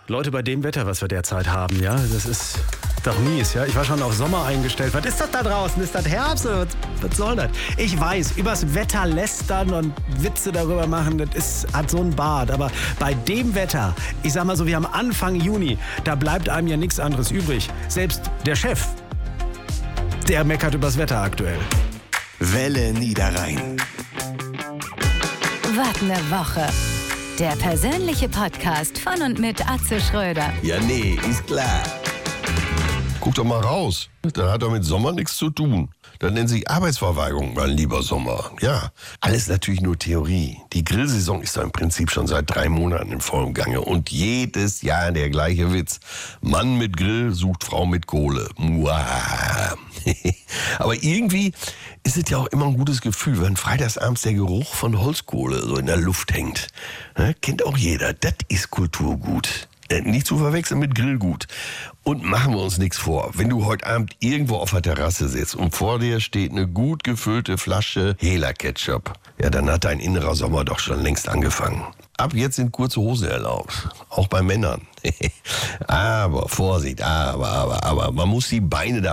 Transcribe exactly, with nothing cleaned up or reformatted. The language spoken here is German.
Leute, bei dem Wetter, was wir derzeit haben, ja, das ist doch mies, ja. Ich war schon auf Sommer eingestellt. Was ist das da draußen? Ist das Herbst oder was, was soll das? Ich weiß, übers Wetter lästern und Witze darüber machen, das ist, hat so ein Bart. Aber bei dem Wetter, ich sag mal so, wir haben Anfang Juni, da bleibt einem ja nichts anderes übrig. Selbst der Chef, der meckert übers Wetter aktuell. Welle Niederrhein. Was ne Woche. Der persönliche Podcast von und mit Atze Schröder. Ja, nee, ist klar. Guck doch mal raus. Das hat doch mit Sommer nichts zu tun. Das nennt sich Arbeitsverweigerung, mein lieber Sommer. Ja, alles natürlich nur Theorie. Die Grillsaison ist doch im Prinzip schon seit drei Monaten im vollen Gange. Und jedes Jahr der gleiche Witz. Mann mit Grill sucht Frau mit Kohle. Muah. Aber irgendwie ist es ja auch immer ein gutes Gefühl, wenn freitagsabends der Geruch von Holzkohle so in der Luft hängt. Ja, kennt auch jeder. Das ist Kulturgut. Nicht zu verwechseln mit Grillgut. Und machen wir uns nichts vor. Wenn du heute Abend irgendwo auf der Terrasse sitzt und vor dir steht eine gut gefüllte Flasche Hela-Ketchup, ja, dann hat dein innerer Sommer doch schon längst angefangen. Ab jetzt sind kurze Hosen erlaubt. Auch bei Männern. Aber, Vorsicht, aber, aber, aber, man muss die Beine da